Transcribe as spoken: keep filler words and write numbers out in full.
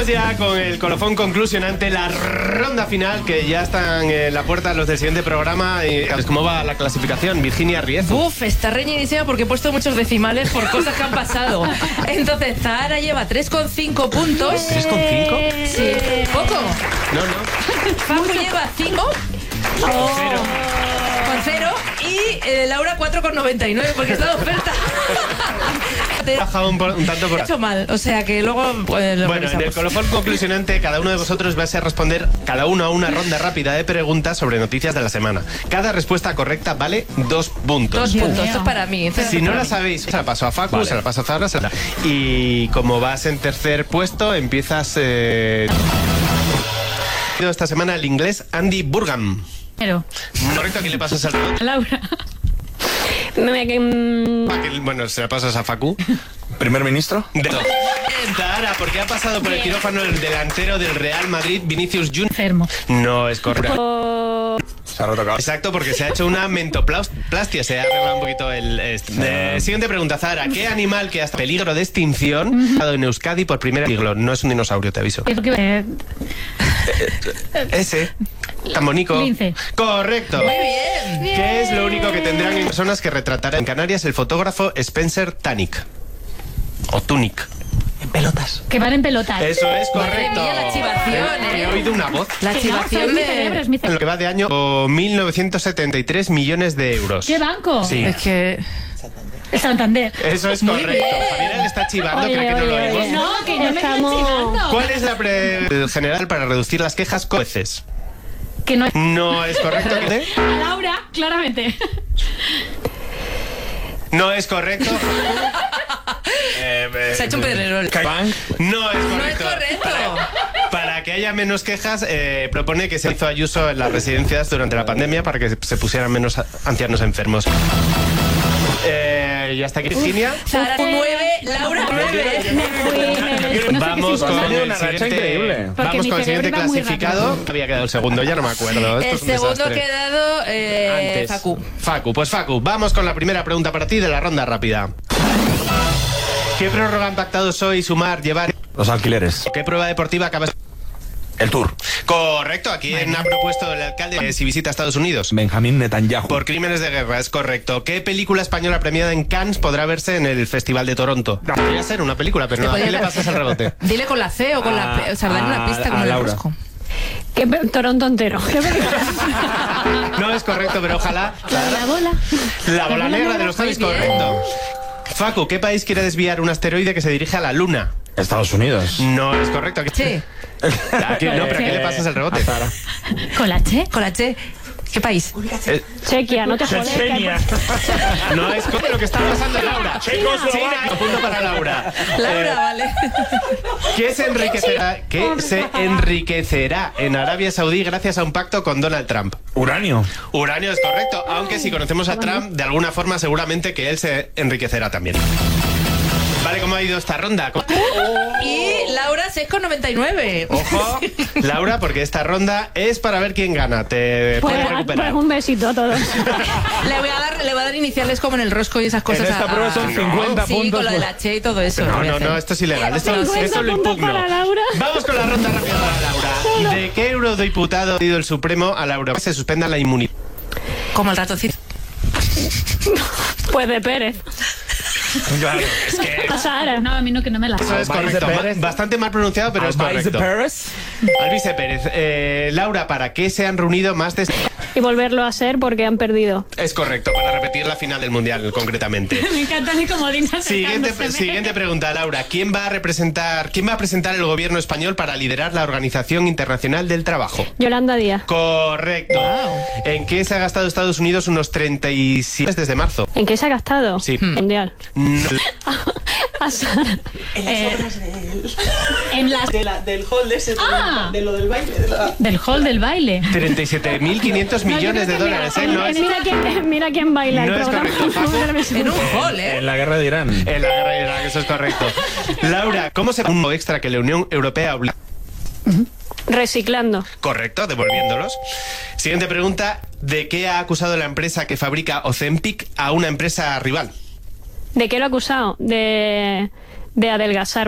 Vamos ya con el colofón conclusionante, la ronda final, que ya están en la puerta los del siguiente programa. Y, ¿cómo va la clasificación? Virginia Riezu. Uf, está reñidísima porque he puesto muchos decimales por cosas que han pasado. Entonces, Zahara lleva tres coma cinco puntos. ¿tres coma cinco? Sí. ¿Poco? No, no. Facu lleva cinco. Con cero. Con cero. Y eh, Laura cuatro coma noventa y nueve porque está de oferta. He bajado un, un tanto por... He hecho mal, o sea que luego pues, lo Bueno, en el colofón conclusionante, cada uno de vosotros va a ser responder cada uno a una ronda rápida de preguntas sobre noticias de la semana. Cada respuesta correcta vale dos puntos. Dos puntos, esto es para mí. Esto es Si no para la mí. sabéis, se la paso a Facu, Vale. se la paso a Zahara, se la... Y como vas en tercer puesto, empiezas... Eh... Esta semana el inglés Andy Burgam. Pero, Correcto, aquí le pasas al... Laura. Bueno, se la pasas a Facu. ¿Primer ministro? De... Zahara, porque ha pasado por el quirófano el delantero del Real Madrid, Vinicius Junior. Enfermo. No es correcto. Se ha roto acá. Exacto, porque se ha hecho una mentoplastia, se ha arreglado un poquito el... Este. Eh, siguiente pregunta, Zahara. ¿Qué animal que hasta peligro de extinción ha dado en Euskadi por primera vez? No es un dinosaurio, te aviso. Eh, Ese. Tan bonito. Lince. Correcto. Muy bien. ¿Qué es lo único que tendrán en personas que retratará en Canarias el fotógrafo Spencer Tunick? O Tunick. que van en pelotas. Eso es correcto. Madre mía, la chivación, He ¿eh? oído una voz. La Que no, activación es mi cerebro, de... es mi En cerebro. lo que va de año, o mil novecientos setenta y tres millones de euros. ¿Qué banco? Sí. Es que... Santander. Eso es Muy correcto. bien. Javier le está chivando, Oye, cree que no lo oye, oímos. oye. No, que no me están Estamos- chivando. ¿Cuál es la pre general para reducir las quejas con jueces? Que no es. No es correcto. ¿eh? A Laura, claramente. No es correcto. Eh, eh, Se ha hecho un pedrerol. Bank. No es No es correcto. correcto. Para, para que haya menos quejas, eh, propone que se hizo Ayuso en las residencias durante la pandemia para que se pusieran menos a- ancianos enfermos. Eh, y hasta aquí, Virginia. Zahara nueve, Laura nueve. No sé Vamos qué con significa. el Una racha siguiente, increíble. Porque vamos mi con el siguiente cerebro iba muy clasificado. rápido. Había quedado el segundo, ya no me acuerdo. Esto El es un segundo ha desastre. quedado eh, Antes. Facu. Facu, pues Facu, vamos con la primera pregunta para ti de la ronda rápida. ¿Qué prórroga han pactado hoy sumar, llevar? Los alquileres. ¿Qué prueba deportiva acabas? El tour. Correcto, aquí ha propuesto el alcalde eh, si visita Estados Unidos. Benjamín Netanyahu. Por crímenes de guerra, es correcto. ¿Qué película española premiada en Cannes podrá verse en el Festival de Toronto? Podría ser una película, pero no, ¿a podía quién le dar- pasas el rebote? Dile con la C o con la P. O sea, dale una A- pista como a el Laura. rosco. Que Toronto entero. No es correcto, pero ojalá. La bola. La bola negra de los Muy Javis, bien. correcto. Facu, ¿qué país quiere desviar un asteroide que se dirige a la Luna? Estados Unidos. No es correcto. Che, Aquí, no, pero ¿a qué le pasas el rebote? Con la Che. con la Che. ¿Qué país? Eh, Chequia, no te jodes. no es correcto lo que está pasando, Laura. China, punto para Laura. Laura, Eh, vale. ¿Qué se enriquecerá, qué se enriquecerá en Arabia Saudí gracias a un pacto con Donald Trump? Uranio. Uranio es correcto, aunque si conocemos a Trump, de alguna forma seguramente que él se enriquecerá también. Vale, ¿cómo ha ido esta ronda? Y Laura seis coma noventa y nueve. Ojo, Laura, porque esta ronda es para ver quién gana. Te Pues, puedes pues recuperar. un besito a todos. Le voy a dar, le voy a dar iniciales como en el rosco y esas cosas. En esta a- prueba son a- cincuenta sí, puntos. con lo de la Che y todo eso. No, voy a no, hacer. no, esto es ilegal. Esto, No, sí. esto lo cincuenta impugno. para Laura. Vamos con la ronda rápida para Laura. ¿De qué eurodiputado ha pedido el Supremo a Laura que se suspenda la inmunidad? Como el ratoncito. Pues de Pérez. Es que A Sara. No, a mí no, que no me la. eso es Albaise correcto. Pérez. Ma- Bastante mal pronunciado, pero es Albaise correcto. Pérez. Alvise Pérez. Eh, Laura, ¿para qué se han reunido más de... Y volverlo a ser porque han perdido. Es correcto, para repetir la final del Mundial, concretamente. Me encanta mi comodina. Siguiente, acercándoseme. siguiente pregunta, Laura. ¿Quién va a representar, quién va a presentar el gobierno español para liderar la Organización Internacional del Trabajo? Yolanda Díaz. Correcto. ¿En qué se ha gastado Estados Unidos unos treinta y siete desde marzo? ¿En qué se ha gastado? Sí. Mundial. No. A Sara. Eh, en las. De la, del hall de ese, Ah. de lo del baile. De la... Del hall del baile. treinta y siete mil quinientos No, yo millones de creo que dólares, ¿eh? mira, No es... Mira quién, mira quién baila No el es programa. correcto, Facu. En un hall, ¿eh? En la guerra de Irán. En la guerra de Irak, eso es correcto. Laura, ¿cómo se un extra que la Unión Europea obliga? Reciclando. Correcto, devolviéndolos. Siguiente pregunta. ¿De qué ha acusado la empresa que fabrica Ozempic a una empresa rival? ¿De qué lo ha acusado? De, de adelgazar.